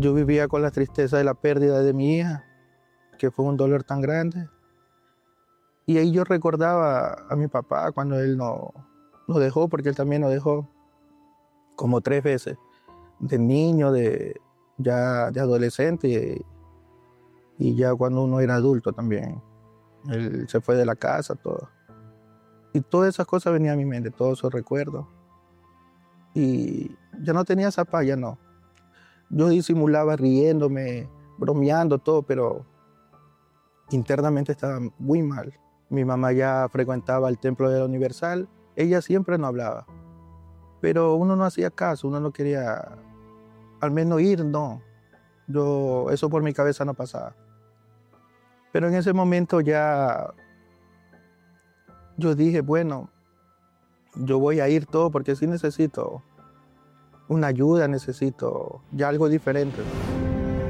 Yo vivía con la tristeza de la pérdida de mi hija, que fue un dolor tan grande. Y ahí yo recordaba a mi papá cuando él nos dejó, porque él también nos dejó como 3 veces, de niño, ya de adolescente y ya cuando uno era adulto también. Él se fue de la casa, todo. Y todas esas cosas venían a mi mente, todos esos recuerdos. Y ya no tenía esa paz, ya no. Yo disimulaba riéndome, bromeando, todo, pero internamente estaba muy mal. Mi mamá ya frecuentaba el templo de la Universal, ella siempre no hablaba, pero uno no hacía caso, uno no quería, al menos ir, no. Eso por mi cabeza no pasaba. Pero en ese momento ya yo dije, bueno, yo voy a ir todo porque sí necesito una ayuda, necesito ya algo diferente, ¿no?